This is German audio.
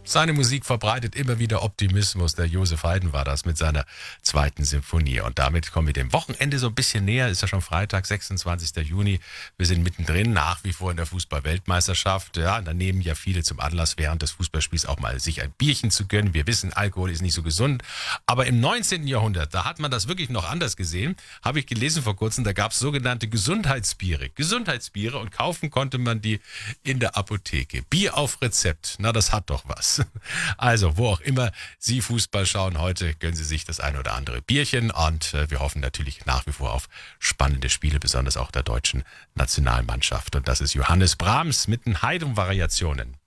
Seine Musik verbreitet immer wieder Optimismus. Der Josef Haydn war das mit seiner zweiten Symphonie. Und damit kommen wir dem Wochenende so ein bisschen näher. Ist ja schon Freitag, 26. Juni. Wir sind mittendrin, nach wie vor in der Fußball-Weltmeisterschaft. Ja, da nehmen ja viele zum Anlass, während des Fußballspiels auch mal sich ein Bierchen zu gönnen. Wir wissen, Alkohol ist nicht so gesund. Aber im 19. Jahrhundert, da hat man das wirklich noch anders gesehen. Habe ich gelesen vor kurzem, da gab es sogenannte Gesundheitsbiere. Gesundheitsbiere, und kaufen konnte man die in der Apotheke. Bier auf Rezept, na, das hat doch was. Also, wo auch immer Sie Fußball schauen, heute gönnen Sie sich das ein oder andere Bierchen, und wir hoffen natürlich nach wie vor auf spannende Spiele, besonders auch der deutschen Nationalmannschaft. Und das ist Johannes Brahms mit den Haydn-Variationen.